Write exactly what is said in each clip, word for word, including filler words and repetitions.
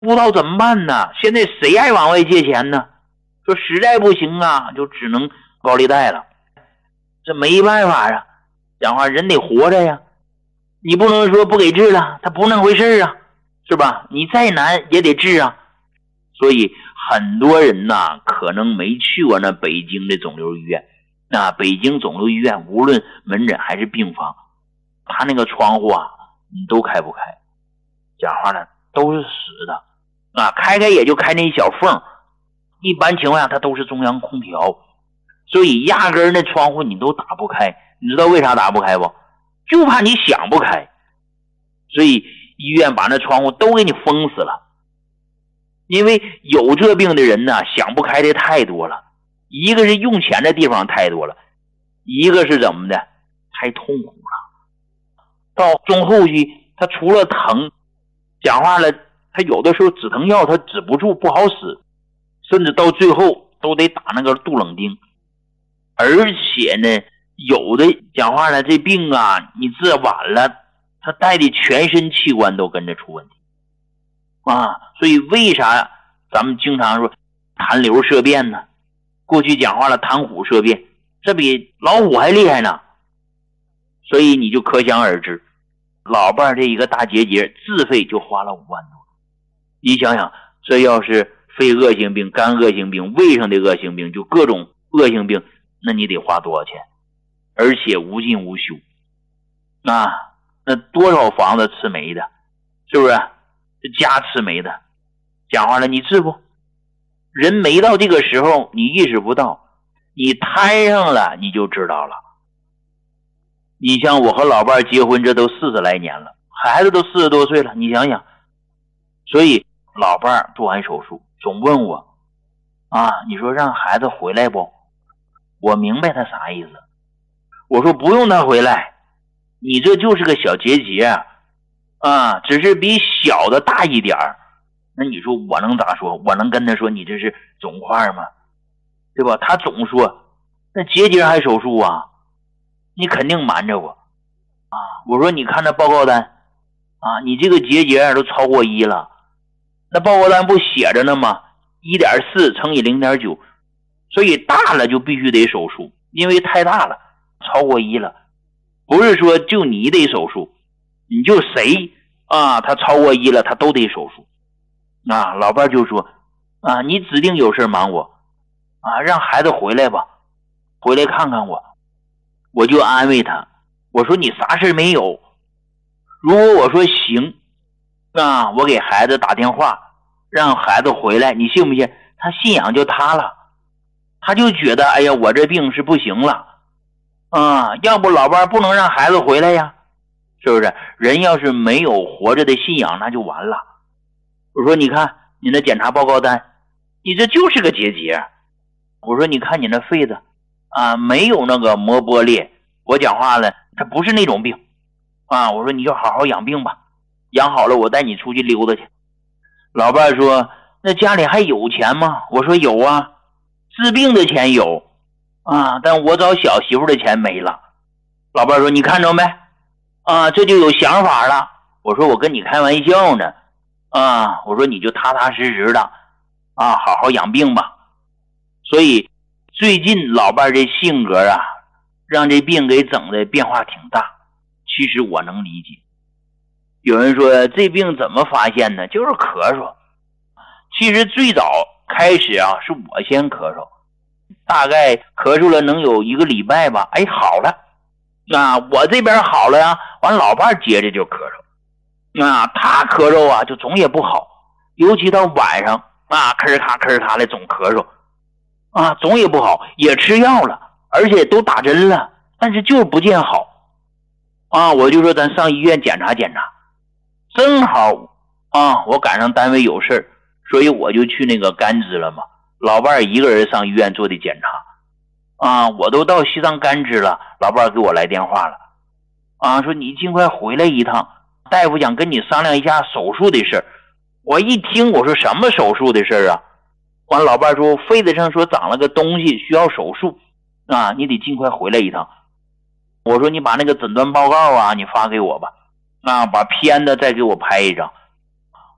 不知道怎么办呢？现在谁爱往外借钱呢？说实在不行啊，就只能高利贷了。这没办法啊，讲话人得活着呀，你不能说不给治了，他不那回事啊，是吧？你再难也得治啊。所以很多人呐，可能没去过那北京的肿瘤医院。那北京肿瘤医院无论门诊还是病房，他那个窗户啊，你都开不开，讲话呢都是死的啊，开开也就开那一小缝，一般情况下它都是中央空调，所以压根儿那窗户你都打不开。你知道为啥打不开不？就怕你想不开，所以医院把那窗户都给你封死了。因为有这病的人呢，想不开的太多了，一个是用钱的地方太多了，一个是怎么的，太痛苦了。到中后期他除了疼，讲话了他有的时候止疼药他止不住，不好使，甚至到最后都得打那个杜冷丁。而且呢有的讲话了这病啊，你治晚了他带的全身器官都跟着出问题啊。所以为啥咱们经常说痰瘤射变呢？过去讲话了痰虎射变，这比老虎还厉害呢。所以你就可想而知，老伴这一个大结节自费就花了五万多。你想想，这要是肺恶性病、肝恶性病、胃上的恶性病，就各种恶性病，那你得花多少钱？而且无尽无休啊，那多少房子吃没的，是不是？这家吃没的，讲话了你治不？人没到这个时候你意识不到，你摊上了你就知道了。你像我和老伴结婚这都四十来年了，孩子都四十多岁了，你想想。所以老伴做完手术总问我啊，你说让孩子回来不？我明白他啥意思，我说不用他回来，你这就是个小结节啊，只是比小的大一点儿。那你说我能咋说？我能跟他说你这是肿块吗？对吧？他总说那结节还手术啊，你肯定瞒着我啊。我说你看那报告单啊，你这个结节都超过一了，那报告单不写着呢吗？ 一点四 乘以 零点九， 所以大了就必须得手术，因为太大了，超过一了。不是说就你得手术，你就谁啊他超过一了他都得手术。啊，老伴就说啊，你指定有事忙我啊，让孩子回来吧，回来看看我。我就安慰他，我说你啥事没有，如果我说行啊，我给孩子打电话让孩子回来，你信不信他信仰就塌了，他就觉得哎呀我这病是不行了啊，要不老伴不能让孩子回来呀，是不是？人要是没有活着的信仰那就完了。我说你看你那检查报告单，你这就是个结节。我说你看你那肺子啊，没有那个膜剥裂，我讲话了它不是那种病啊。我说你就好好养病吧，养好了我带你出去溜达去。老伴说那家里还有钱吗？我说有啊，治病的钱有啊，但我找小媳妇的钱没了。老伴说你看着没啊，这就有想法了。我说我跟你开玩笑呢啊，我说你就踏踏实实的啊，好好养病吧。所以最近老伴这性格啊，让这病给整的变化挺大。其实我能理解。有人说这病怎么发现呢？就是咳嗽。其实最早开始啊，是我先咳嗽，大概咳嗽了能有一个礼拜吧，哎，好了。啊，我这边好了呀，完老伴接着就咳嗽。啊，他咳嗽啊就总也不好，尤其到晚上啊，咳咔咳咔的总咳嗽啊，总也不好，也吃药了，而且都打针了，但是就是不见好啊。我就说咱上医院检查检查，正好啊我赶上单位有事，所以我就去那个甘孜了嘛。老伴一个人上医院做的检查啊，我都到西藏甘孜了，老伴给我来电话了啊，说你尽快回来一趟，大夫想跟你商量一下手术的事。我一听我说什么手术的事啊？完老伴说肺子上说长了个东西需要手术啊，你得尽快回来一趟。我说你把那个诊断报告啊你发给我吧，啊把片子再给我拍一张。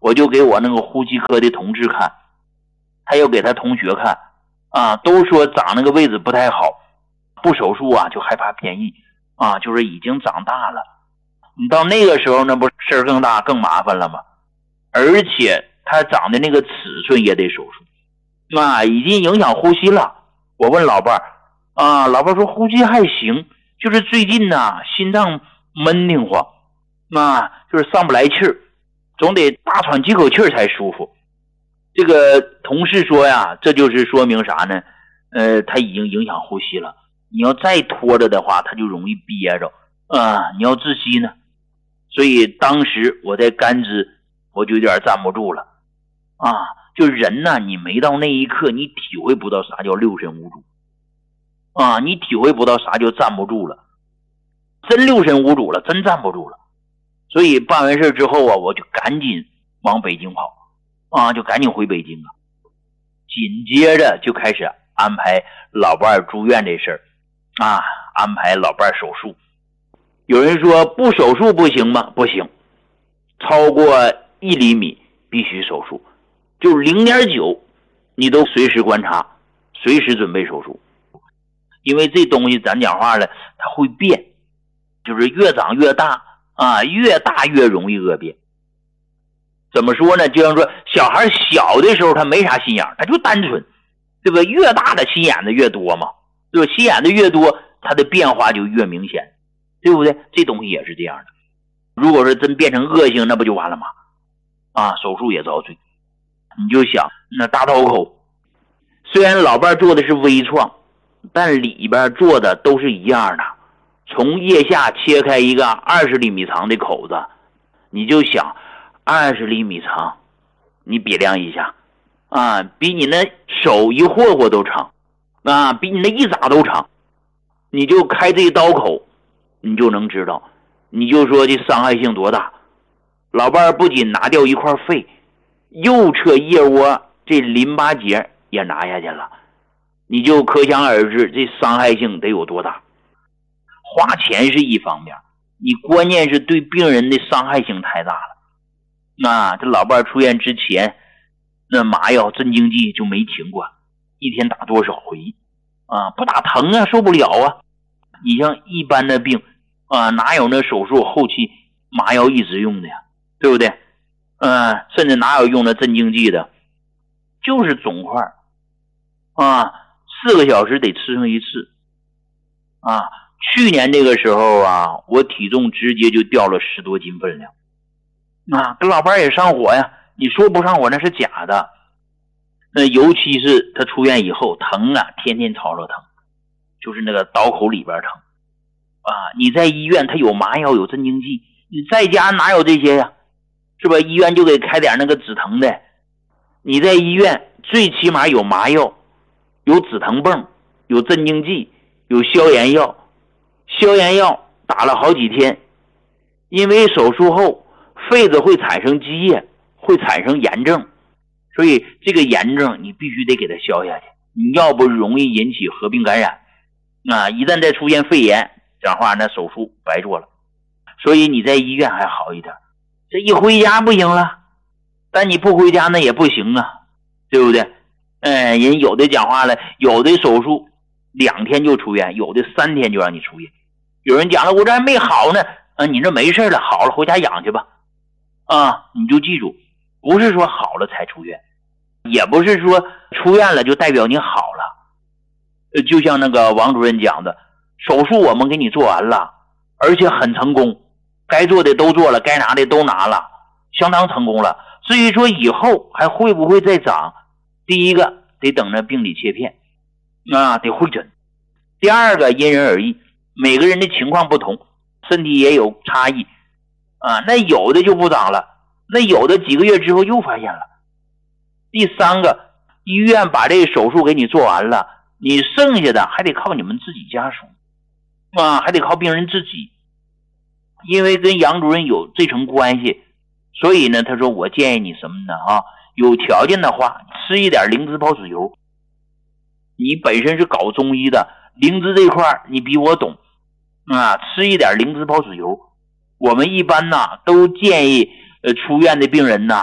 我就给我那个呼吸科的同事看，他又给他同学看啊，都说长那个位置不太好，不手术啊就害怕变异啊，就是已经长大了。你到那个时候那不事儿更大更麻烦了吗？而且他长的那个尺寸也得手术啊，已经影响呼吸了。我问老伴儿啊，老伴儿说呼吸还行，就是最近呢心脏闷挺慌啊，就是上不来气儿，总得大喘几口气儿才舒服。这个同事说呀，这就是说明啥呢？呃，他已经影响呼吸了。你要再拖着的话，他就容易憋着啊。你要窒息呢，所以当时我在甘孜，我就有点站不住了啊。就人呢，你没到那一刻，你体会不到啥叫六神无主啊，你体会不到啥叫站不住了，真六神无主了，真站不住了。所以办完事之后啊，我就赶紧往北京跑啊，就赶紧回北京了。紧接着就开始安排老伴住院这事儿啊，安排老伴手术。有人说不手术不行吗？不行，超过一厘米必须手术，就 零点九 你都随时观察，随时准备手术。因为这东西咱讲话了，它会变，就是越长越大啊，越大越容易恶变。怎么说呢？就像说小孩小的时候他没啥心眼，他就单纯，对吧？越大的心眼子越多嘛，对吧？心眼子越多，他的变化就越明显，对不对？这东西也是这样的。如果说真变成恶性，那不就完了吗？啊，手术也遭罪。你就想那大刀口，虽然老伴做的是微创，但里边做的都是一样的。从腋下切开一个二十厘米长的口子，你就想二十厘米长，你比量一下啊，比你那手一霍霍都长啊，比你那一眨都长。你就开这刀口，你就能知道，你就说这伤害性多大。老伴不仅拿掉一块肺，右侧腋窝这淋巴结也拿下去了，你就可想而知这伤害性得有多大。花钱是一方面，你关键是对病人的伤害性太大了。那这老伴出院之前，那麻药镇静剂就没停过，一天打多少回啊？不打疼啊，受不了啊。你像一般的病啊，哪有那手术后期麻药一直用的呀，对不对？嗯、呃，甚至哪有用的镇静剂的，就是肿块啊，四个小时得吃上一次啊。去年这个时候啊，我体重直接就掉了十多斤分量啊，跟老伴也上火呀，你说不上火那是假的。那尤其是他出院以后疼啊，天天吵吵疼，就是那个刀口里边疼啊。你在医院他有麻药有镇静剂，你在家哪有这些呀？是吧？医院就给开点那个止疼的。你在医院最起码有麻药，有止疼泵，有镇静剂，有消炎药。消炎药打了好几天，因为手术后肺子会产生积液，会产生炎症，所以这个炎症你必须得给它消下去，你要不容易引起合并感染啊！一旦再出现肺炎，讲话那手术白做了。所以你在医院还好一点，这一回家不行了，但你不回家那也不行啊，对不对？嗯，人有的讲话了，有的手术两天就出院，有的三天就让你出院。有人讲了，我这还没好呢，啊，你这没事了，好了回家养去吧。啊，你就记住，不是说好了才出院，也不是说出院了就代表你好了。就像那个王主任讲的，手术我们给你做完了，而且很成功，该做的都做了，该拿的都拿了，相当成功了。至于说以后还会不会再长，第一个得等着病理切片啊，得会诊。第二个因人而异，每个人的情况不同，身体也有差异啊。那有的就不长了，那有的几个月之后又发现了。第三个，医院把这个手术给你做完了，你剩下的还得靠你们自己家属啊，还得靠病人自己。因为跟杨主任有这层关系，所以呢，他说我建议你什么呢啊？有条件的话，吃一点灵芝孢子油。你本身是搞中医的，灵芝这块你比我懂啊，吃一点灵芝孢子油。我们一般呢都建议呃出院的病人呢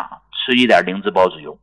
吃一点灵芝孢子油。